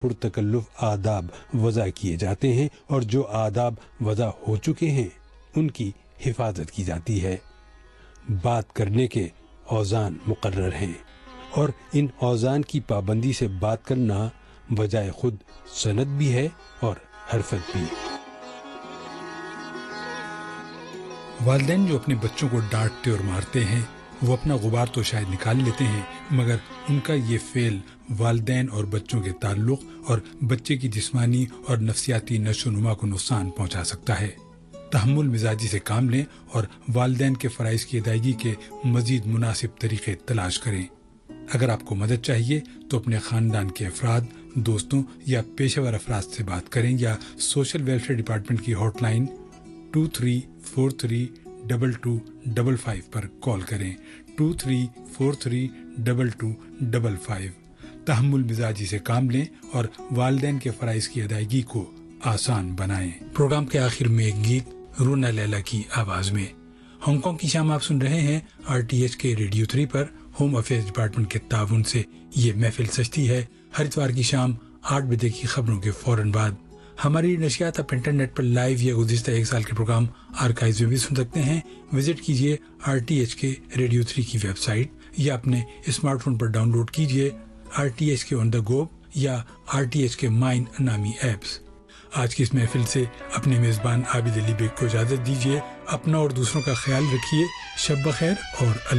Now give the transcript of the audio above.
پرتکلف آداب وضع کیے جاتے ہیں اور جو آداب وضع ہو چکے ہیں ان کی حفاظت کی جاتی ہے۔ بات کرنے کے اوزان مقرر ہیں اور ان اوزان کی پابندی سے بات کرنا بجائے خود سند بھی ہے اور حرفت بھی۔ والدین جو اپنے بچوں کو ڈانٹتے اور مارتے ہیں وہ اپنا غبار تو شاید نکال لیتے ہیں، مگر ان کا یہ فعل والدین اور بچوں کے تعلق اور بچے کی جسمانی اور نفسیاتی نشو و نما کو نقصان پہنچا سکتا ہے۔ تحمل مزاجی سے کام لیں اور والدین کے فرائض کی ادائیگی کے مزید مناسب طریقے تلاش کریں۔ اگر آپ کو مدد چاہیے تو اپنے خاندان کے افراد، دوستوں یا پیشہ ور افراد سے بات کریں یا سوشل ویلفیئر ڈپارٹمنٹ کی ہاٹ لائن 23432255 پر کال کریں۔ 23432255۔ تحمل مزاجی سے کام لیں اور والدین کے فرائض کی ادائیگی کو آسان بنائیں۔ پروگرام کے آخر میں ایک گیت رونا لیلا کی آواز میں۔ ہانگ کانگ کی شام آپ سن رہے ہیں RTH کے ریڈیو 3 پر۔ ہوم افیئرز ڈپارٹمنٹ کے تعاون سے یہ محفل سجتی ہے ہر اتوار کی شام 8 بجے کی خبروں کے فوراً بعد۔ ہماری نشریات آپ انٹرنیٹ پر لائیو یا گزشتہ ایک سال کے پروگرام آرکائیوز میں بھی سن سکتے ہیں۔ وزٹ کیجیے RTH کے ریڈیو 3 کی ویب سائٹ یا اپنے اسمارٹ فون پر ڈاؤن لوڈ کیجیے RTH کے آن دا گو یا RTH کے مائن نامی ایپس۔ آج کی اس محفل سے اپنے میزبان عابد علی بیگ کو اجازت دیجیے۔ اپنا اور دوسروں کا خیال رکھیے۔ شب بخیر اور